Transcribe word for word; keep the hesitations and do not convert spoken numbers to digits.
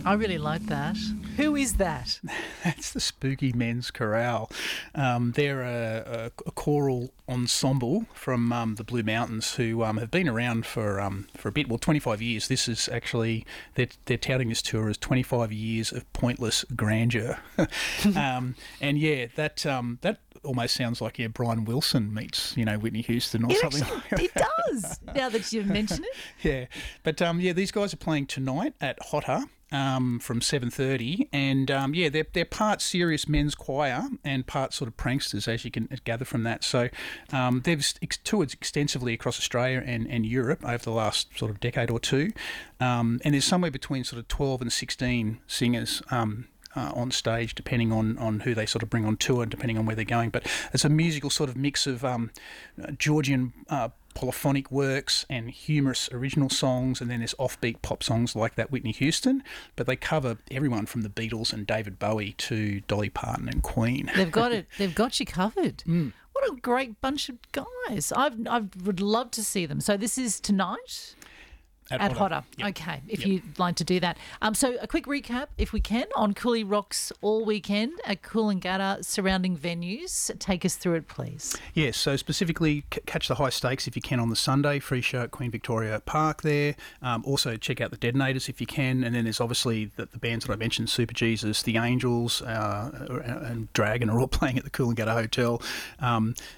I really like that. Who is that? That's the Spooky Men's Chorale. Um, they're a, a, a choral ensemble from um, the Blue Mountains who um, have been around for um, for a bit. Well, twenty-five years. This is actually they're, they're touting this tour as twenty-five years of pointless grandeur. um, and yeah, that um, that almost sounds like yeah, Brian Wilson meets you know Whitney Houston or It something. actually, like that. it does. Now that you've mentioned it. Yeah, but um, yeah, these guys are playing tonight at Hotter. Um, from seven thirty, and um, yeah, they're, they're part serious men's choir and part sort of pranksters, as you can gather from that. So um, they've ex- toured extensively across Australia and, and Europe over the last sort of decade or two, um, and there's somewhere between sort of twelve and sixteen singers um, uh, on stage, depending on, on who they sort of bring on tour and depending on where they're going. But it's a musical sort of mix of um, Georgian uh, polyphonic works and humorous original songs, and then there's offbeat pop songs like that Whitney Houston, but they cover everyone from the Beatles and David Bowie to Dolly Parton and Queen. They've got it. They've got you covered. Mm. What a great bunch of guys. I've, I would love to see them. So this is tonight? At, At Hotter. Hotter. Yep. Okay, if Yep. you'd like to do that. Um, so a quick recap, if we can, on Cooley Rocks all weekend at Coolangatta surrounding venues. Take us through it, please. Yes, so specifically c- catch the high stakes if you can on the Sunday, free show at Queen Victoria Park there. Um, also check out the Detonators if you can, and then there's obviously the, the bands that I mentioned, Super Jesus, The Angels uh, and Dragon are all playing at the Coolangatta Hotel. Um,